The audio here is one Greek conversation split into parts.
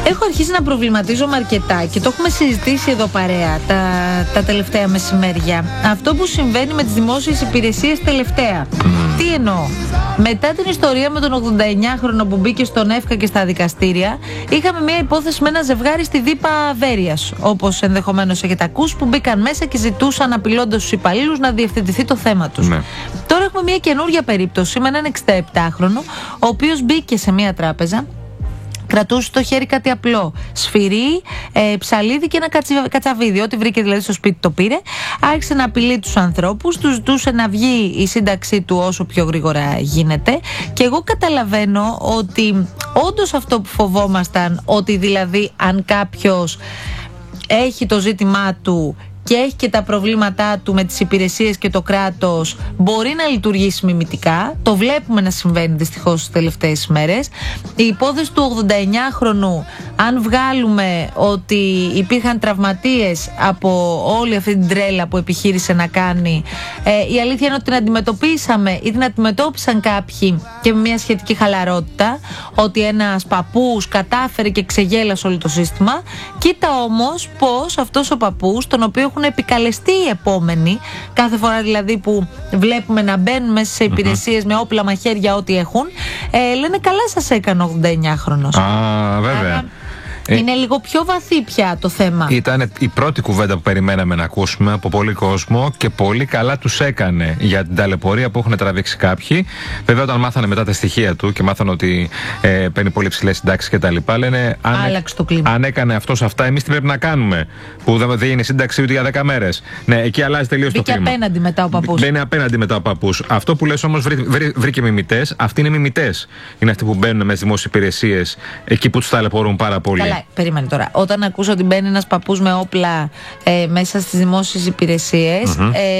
Έχω αρχίσει να προβληματίζομαι αρκετά και το έχουμε συζητήσει εδώ παρέα τα τελευταία μεσημέρια. Αυτό που συμβαίνει με τις δημόσιες υπηρεσίες τελευταία. Τι εννοώ? Μετά την ιστορία με τον 89χρονο που μπήκε στον ΕΦΚΑ και στα δικαστήρια, είχαμε μια υπόθεση με ένα ζευγάρι στη Δύπα Βέρειας, όπως ενδεχομένως έχετε ακούσει, που μπήκαν μέσα και ζητούσαν, απειλώντας τους υπαλλήλους, να διευθετηθεί το θέμα τους. Ναι. Τώρα έχουμε μια καινούργια περίπτωση με έναν 67χρονο, ο οποίος μπήκε σε μια τράπεζα. Κρατούσε στο χέρι κάτι απλό. Σφυρί, ψαλίδι και ένα κατσαβίδι. Ό,τι βρήκε δηλαδή στο σπίτι το πήρε. Άρχισε να απειλεί τους ανθρώπους. Τους ζητούσε να βγει η σύνταξή του όσο πιο γρήγορα γίνεται. Και εγώ καταλαβαίνω ότι όντως αυτό που φοβόμασταν, ότι δηλαδή αν κάποιος έχει το ζήτημά του και έχει και τα προβλήματά του με τις υπηρεσίες και το κράτος, μπορεί να λειτουργήσει μιμητικά. Το βλέπουμε να συμβαίνει δυστυχώς τις τελευταίες μέρες. Η υπόθεση του 89χρονου, αν βγάλουμε ότι υπήρχαν τραυματίες από όλη αυτή την τρέλα που επιχείρησε να κάνει, η αλήθεια είναι ότι την αντιμετωπίσαμε ή την αντιμετώπισαν κάποιοι και με μια σχετική χαλαρότητα, ότι ένας παππούς κατάφερε και ξεγέλασε όλο το σύστημα. Κοίτα όμως πως αυτός ο παππούς, τον οποίο έχουν επικαλεστεί οι επόμενοι, κάθε φορά δηλαδή που βλέπουμε να μπαίνουν μέσα σε υπηρεσίες με όπλα, μαχαίρια, ό,τι έχουν, λένε καλά σας έκανε ο 89χρονος. Βέβαια. Είναι λίγο πιο βαθύ πια το θέμα. Ήταν η πρώτη κουβέντα που περιμέναμε να ακούσουμε από πολύ κόσμο και πολύ καλά τους έκανε για την ταλαιπωρία που έχουν τραβήξει κάποιοι. Βέβαια, όταν μάθανε μετά τα στοιχεία του και μάθανε ότι παίρνει πολύ ψηλές συντάξεις κτλ., λένε αν έκανε αυτός αυτά, εμείς τι πρέπει να κάνουμε? Που δεν δίνει σύνταξη ούτε για 10 μέρες. Ναι, εκεί αλλάζει τελείως το κλίμα. Μπήκε απέναντι μετά ο παππούς. Μπαίνει απέναντι μετά ο παππούς. Αυτό που λες όμως βρήκε μιμητές. Αυτοί είναι μιμητές. Είναι αυτοί που μπαίνουν με τις δημόσιες υπηρεσίες εκεί που τους ταλαιπωρούν πάρα πολύ. Καλά, περίμενε τώρα. Όταν ακούσω ότι μπαίνει ένας παππούς με όπλα μέσα στις δημόσιες υπηρεσίες,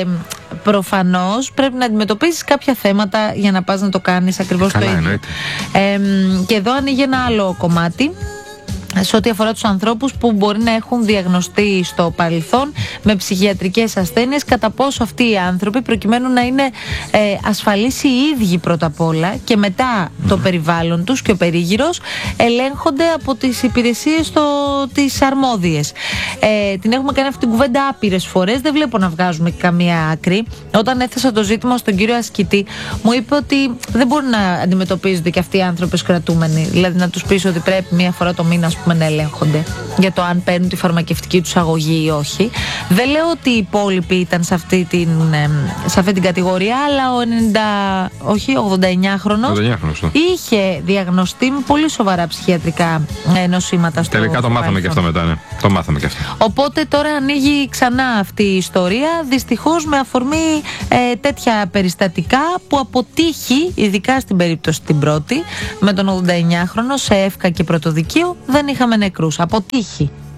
προφανώς πρέπει να αντιμετωπίσεις κάποια θέματα για να πας να το κάνεις ακριβώς το ίδιο. Και εδώ ανοίγει ένα άλλο κομμάτι σε ό,τι αφορά τους ανθρώπους που μπορεί να έχουν διαγνωστεί στο παρελθόν με ψυχιατρικές ασθένειες, κατά πόσο αυτοί οι άνθρωποι, προκειμένου να είναι ασφαλείς οι ίδιοι πρώτα απ' όλα και μετά το περιβάλλον τους και ο περίγυρος, ελέγχονται από τις υπηρεσίες τις αρμόδιες. Την έχουμε κάνει αυτή την κουβέντα άπειρες φορές, δεν βλέπω να βγάζουμε καμία άκρη. Όταν έθεσα το ζήτημα στον κύριο Ασκητή, μου είπε ότι δεν μπορούν να αντιμετωπίζονται και αυτοί οι άνθρωποι ως κρατούμενοι. Δηλαδή να τους πεις ότι πρέπει μία φορά το μήνα να ελέγχονται για το αν παίρνουν τη φαρμακευτική τους αγωγή ή όχι. Δεν λέω ότι οι υπόλοιποι ήταν σε αυτή την κατηγορία, αλλά ο 89χρονος είχε διαγνωστεί με πολύ σοβαρά ψυχιατρικά νοσήματα στο τελικά το μάθαμε και αυτό μετά, ναι. Το μάθαμε και αυτό. Οπότε τώρα ανοίγει ξανά αυτή η ιστορία, δυστυχώς με αφορμή τέτοια περιστατικά που αποτύχει, ειδικά στην περίπτωση την πρώτη, με τον 89χρονο σε ΕΦΚΑ και πρωτοδικείο, δεν είχαμε νεκρούς. Αποτύχει.